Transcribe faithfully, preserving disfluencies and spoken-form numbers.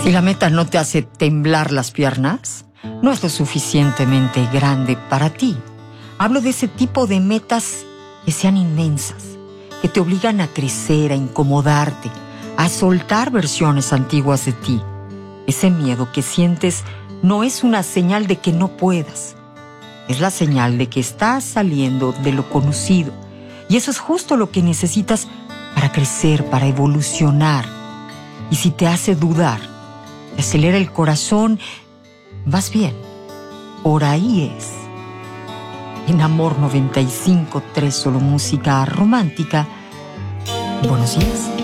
Si la meta no te hace temblar las piernas, no es lo suficientemente grande para ti. Hablo de ese tipo de metas que sean inmensas, que te obligan a crecer, a incomodarte, a soltar versiones antiguas de ti. Ese miedo que sientes no es una señal de que no puedas. Es la señal de que estás saliendo de lo conocido. Y eso es justo lo que necesitas para crecer, para evolucionar. Y si te hace dudar, te acelera el corazón, vas bien. Por ahí es. En Amor noventa y cinco punto tres, solo música romántica. Buenos días.